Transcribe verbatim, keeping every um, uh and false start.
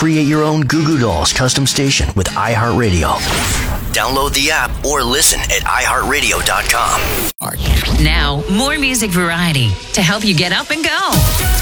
Create your own Goo Goo Dolls custom station with iHeartRadio. Download the app or listen at i heart radio dot com. Now, more music variety to help you get up and go.